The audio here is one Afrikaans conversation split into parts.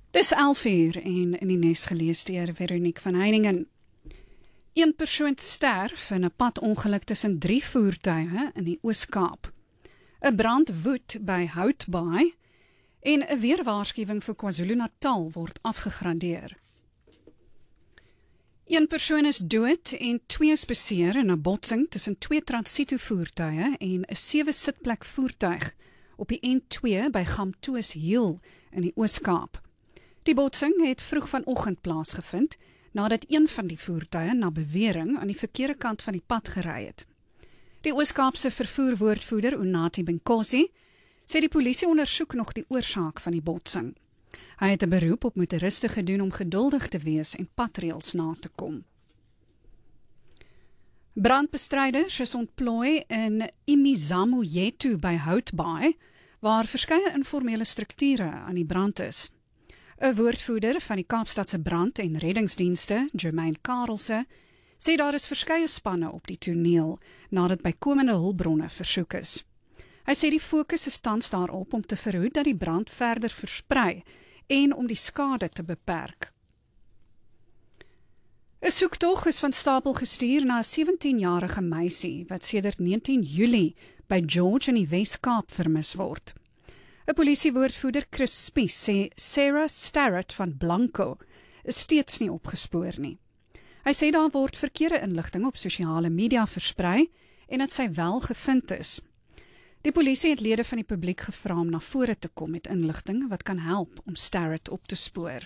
Dis 11:00 en in die nes gelees deur Veronique van Heiningen. Een persoon sterf in 'n padongeluk tussen 3 voertuie in die Oos-Kaap. 'n Brand woed by Houtbaai en 'n weerwaarskuwing vir KwaZulu-Natal word afgegradeer. Een persoon is dood en 2 is beseer in 'n botsing tussen 2 Transito voertuie en 'n 7-sitplek voertuig op die N2 by Gamtoos Hill in die Oos-Kaap. Die botsing het vroeg vanoggend plaasgevind nadat een van die voertuie na bewering aan die verkeerde kant van die pad gery het. Die Oos-Kaapse vervoerwoordvoerder Unati Benkosi sê die polisie ondersoek nog die oorsaak van die botsing. Hy het 'n beroep op motoriste gedoen om geduldig te wees en padreëls na te kom. Brandbestryders is ontplooi in Imizamo Yetu by Houtbaai, waar verskeie informele strukture aan die brand is. 'n Woordvoerder van die Kaapstadse brand- en reddingsdienste, Jermaine Karelse, sê daar is verskeie spanne op die toneel nadat bykomende hulpbronne versoek is. Hy sê die fokus is tans daarop om te verhoed dat die brand verder versprei en om die skade te beperk. 'n Soektog is van stapel gestuur na 'n 17-jarige meisie wat sedert 19 Julie by George in die Wes-Kaap vermis word. 'n Polisiewoordvoerder Chris Spies sê Sarah Starrett van Blanco is steeds nie opgespoor nie. Hy sê daar word verkeerde inligting op sosiale media versprei en dat sy wel gevind is. Die polisie het lede van die publiek gevra om na vore te kom met inligting wat kan help om Starrett op te spoor.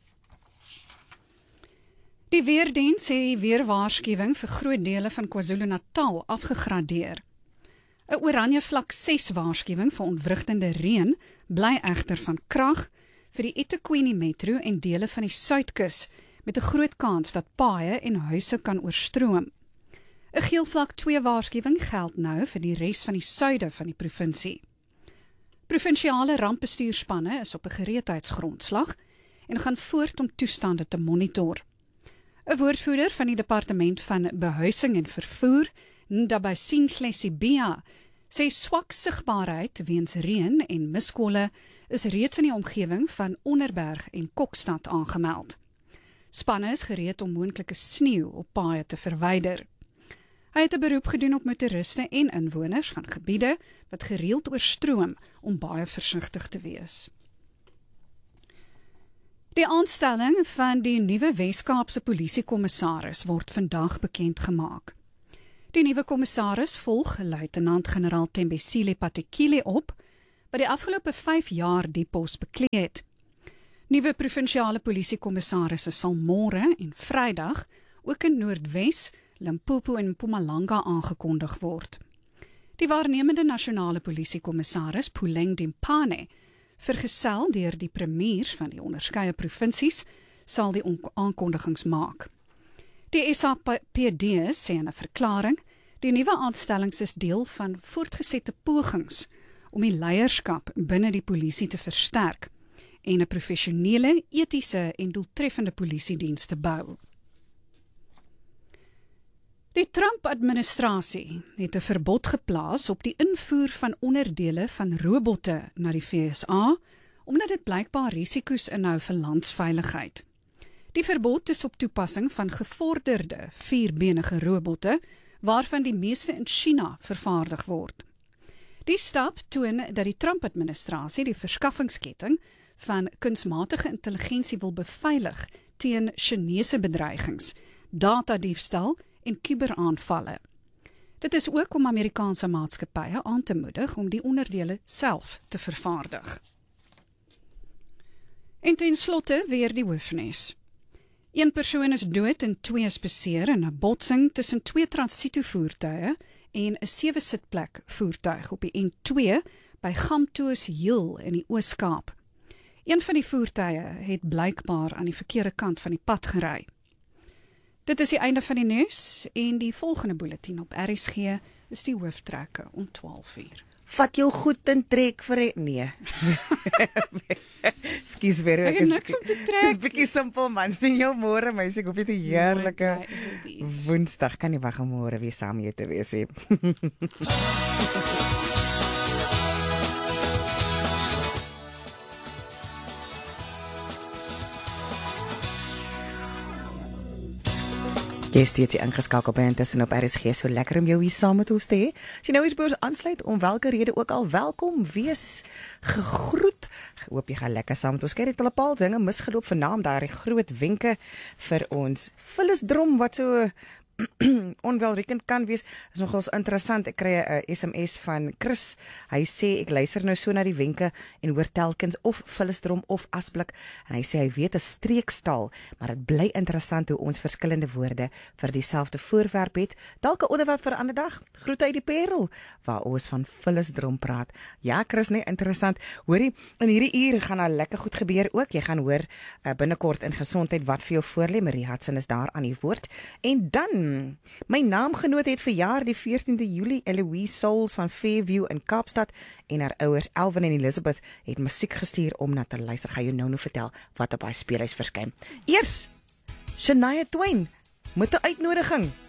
Die weerdiens sê die weerwaarskuwing vir groot dele van KwaZulu-Natal afgegradeer. 'n Oranje vlak 6 waarskuwing vir ontwrigtende reën bly egter van krag vir die eThekwini Metro en dele van die Suidkus met 'n groot kans dat paaie en huise kan oorstroom. 'n Geel vlak 2 waarskuwing geld nou vir die res van die suide van die provinsie. Provinsiale rampbestuurspanne is op 'n gereedheidsgrondslag en gaan voort om toestande te monitor. 'n Woordvoerder van die Departement van Behuising en Vervoer, Ndabasinhle Sibia, sê swak sigbaarheid weens reën en miskolle is reeds in die omgewing van Onderberg en Kokstad aangemeld. Spanne is gereed om moontlike sneeu op paaie te verwyder. Hy het 'n beroep gedoen op motoriste en inwoners van gebiede wat gereeld oorstroom om baie versigtig te wees. Die aanstelling van die nuwe Wes-Kaapse polisiekommissaris word vandag bekend gemaak. Die nuwe kommissaris volg luitenant-generaal Thembisile Patekile op, wat die afgelope 5 jaar die pos beklee het. Nuwe provinsiale polisiekommissarisse sal môre en Vrydag ook in Noordwes, Limpopo en Mpumalanga aangekondig word. Die waarnemende nasionale polisiekommissaris, Puleng Dimpane, vergesel deur die premiers van die onderskeie provinsies, sal die aankondigings maak. Die SAPD sê in 'n verklaring, die nuwe aanstellings is deel van voortgesette pogings om die leierskap binne die polisie te versterk en 'n professionele, etiese en doeltreffende polisiediens te bou. Die Trump-administrasie het 'n verbod geplaas op die invoer van onderdele van robotte na die VSA, omdat dit blykbaar risiko's inhou vir landsveiligheid. Die verbod is op toepassing van gevorderde 4-benige robotte, waarvan die meeste in China vervaardig word. Die stap toon dat die Trump-administrasie die verskaffingsketting van kunsmatige intelligensie wil beveilig teen Chinese bedreigings, datadiefstal en kuberaanvalle. Dit is ook om Amerikaanse maatskappye aan te moedig om die onderdele self te vervaardig. En ten slotte weer die hoofnuus. Een persoon is dood en 2 is beseer in 'n botsing tussen 2 Transito voertuie en 'n 7-sitplek voertuig op die N2 by Gamtoos Hill in die Oos-Kaap. Een van die voertuie het blykbaar aan die verkeerde kant van die pad gery. Dit is die einde van die nuus en die volgende bulletin op RSG is die hooftrekke om 12:00. Vat jou goed en trek vir nee. Skus weer. Ek het niks om te trek. Dis bietjie simpel man. Sien jou môre meisie, ek hoop jy het 'n heerlike Woensdag. Kan nie wag om môre weer saam met jou te wees nie. Jy is steeds ingeskakel by Intussen op RSG, so lekker om jou hier saam met ons te hê. As jy nou eens by ons aansluit, om welke rede ook al, welkom, wees gegroet. Ek hoop jy gaan lekker saam met ons. Kyk, het al 'n paar dinge misgeloop vanaand, daar die groot wenke vir ons vullisdrom, wat so onwelriekend kan wees. Is nogals interessant. Ek kry 'n SMS van Chris. Hy sê ek luister nou so na die wenke en hoor telkens of vullisdrom of asblik, en hy sê hy weet 'n streekstaal, maar dit bly interessant hoe ons verskillende woorde vir dieselfde voorwerp het. Dalk 'n onderwerp vir 'n ander dag. Groet uit die Parel waar ons van vullisdrom praat. Ja, Chris, nee, interessant. Hoorie, in hierdie uur gaan daar lekker goed gebeur ook. Jy gaan hoor binnekort in gesondheid wat vir jou voorlê. Marie Hudson is daar aan die woord. En dan my naamgenoot het verjaar die 14de Julie, Eloise Souls van Fairview in Kaapstad, en haar ouers Elvin en Elizabeth het musiek gestuur om na te luister. Ga jou nou vertel wat op haar speelhuis verskyn. Eers Shania Twain met 'n uitnodiging.